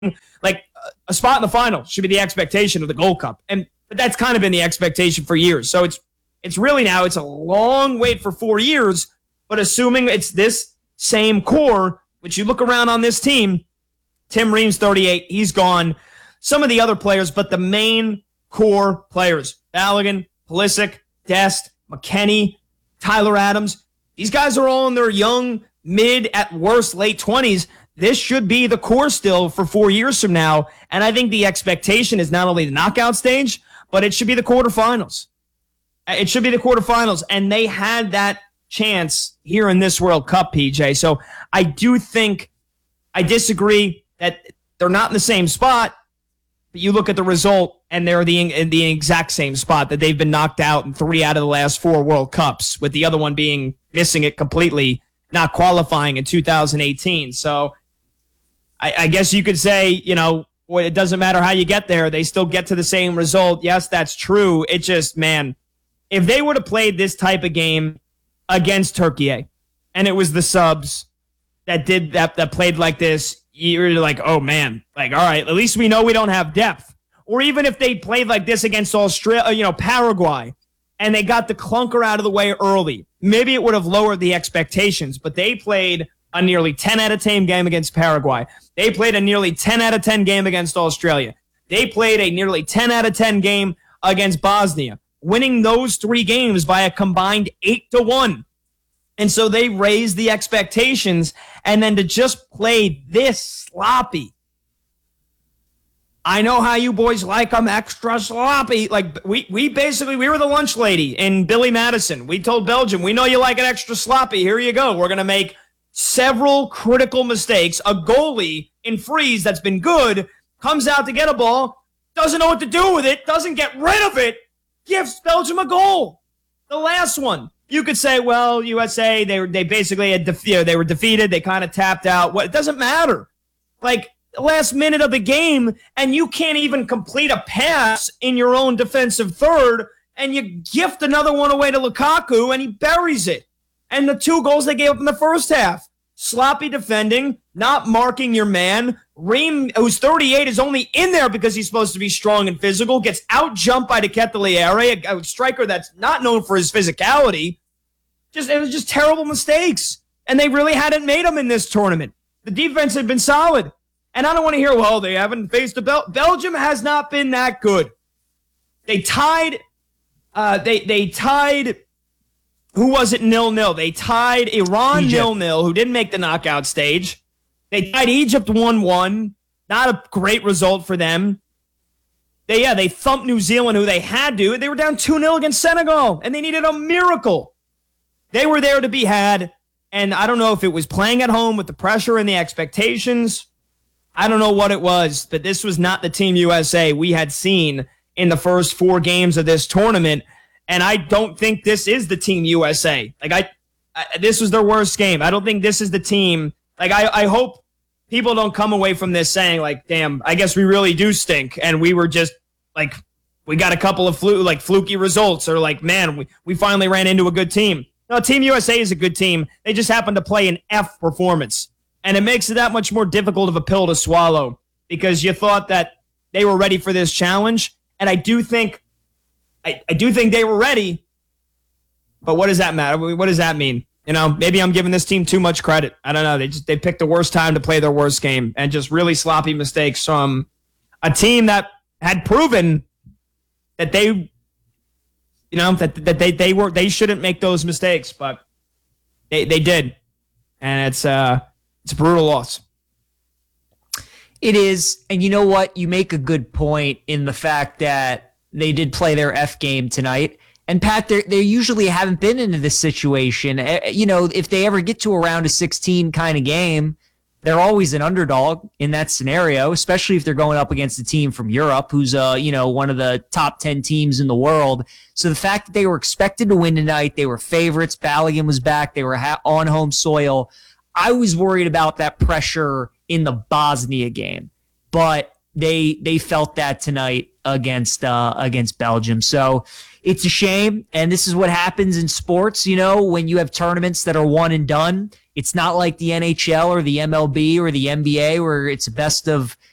like a spot in the final should be the expectation of the Gold Cup. But that's kind of been the expectation for years. So it's really now, it's a long wait for 4 years, but assuming it's this same core, which you look around on this team, Tim Ream's 38, he's gone. Some of the other players, but the main core players, Balogun, Pulisic, Dest, McKennie, Tyler Adams, these guys are all in their young, mid, at worst, late 20s. This should be the core still for 4 years from now. And I think the expectation is not only the knockout stage, but it should be the quarterfinals. It should be the quarterfinals. And they had that chance here in this World Cup, PJ. So I do think, I disagree that they're not in the same spot, but you look at the result and they're in the exact same spot, that they've been knocked out in 3 out of the last 4 World Cups, with the other one being missing it completely, not qualifying in 2018. So I guess you could say, it doesn't matter how you get there. They still get to the same result. Yes, that's true. It just, man, if they would have played this type of game against Turkey, and it was the subs that played like this, you're like, oh, man, like, all right, at least we know we don't have depth. Or even if they played like this against Australia, Paraguay, and they got the clunker out of the way early, maybe it would have lowered the expectations, but they played a nearly 10 out of 10 game against Paraguay. They played a nearly 10 out of 10 game against Australia. They played a nearly 10 out of 10 game against Bosnia, winning those 3 games by a combined 8-1. And so they raised the expectations, and then to just play this sloppy. I know how you boys like them extra sloppy. Like, we were the lunch lady in Billy Madison. We told Belgium, we know you like it extra sloppy. Here you go. We're going to make several critical mistakes. A goalie in freeze that's been good comes out to get a ball, doesn't know what to do with it, doesn't get rid of it, gives Belgium a goal. The last one, you could say, well, USA, they basically had they were defeated, they kind of tapped out. It doesn't matter. Like, the last minute of the game, and you can't even complete a pass in your own defensive third, and you gift another one away to Lukaku, and he buries it. And the 2 goals they gave up in the first half. Sloppy defending, not marking your man. Ream, who's 38, is only in there because he's supposed to be strong and physical, gets out-jumped by Nketiah, a striker that's not known for his physicality. It was just terrible mistakes. And they really hadn't made them in this tournament. The defense had been solid. And I don't want to hear, well, they haven't faced Belgium has not been that good. They tied, who was it, 0-0? They tied Iran 0-0, who didn't make the knockout stage. They tied Egypt 1-1. Not a great result for them. They thumped New Zealand, who they had to. They were down 2-0 against Senegal, and they needed a miracle. They were there to be had, and I don't know if it was playing at home with the pressure and the expectations. I don't know what it was, but this was not the Team USA we had seen in the first 4 games of this tournament. And I don't think this is the Team USA. This was their worst game. I don't think this is the team. I hope people don't come away from this saying, like, damn, I guess we really do stink. And we were just, like, we got a couple of fluky results. Or, like, man, we finally ran into a good team. No, Team USA is a good team. They just happen to play an F performance. And it makes it that much more difficult of a pill to swallow, because you thought that they were ready for this challenge. And I do think they were ready, but what does that matter? What does that mean? Maybe I'm giving this team too much credit. I don't know. They picked the worst time to play their worst game, and just really sloppy mistakes from a team that had proven that they shouldn't make those mistakes, but they did, and it's a brutal loss. It is, and you know what? You make a good point in the fact that they did play their F game tonight. And Pat, they usually haven't been into this situation. If they ever get to a round of 16 kind of game, they're always an underdog in that scenario, especially if they're going up against a team from Europe who's one of the top 10 teams in the world. So the fact that they were expected to win tonight, they were favorites, Balogun was back, they were on home soil. I was worried about that pressure in the Bosnia game, but they felt that tonight against Belgium. So it's a shame, and this is what happens in sports, when you have tournaments that are one and done. It's not like the NHL or the MLB or the NBA where it's a best of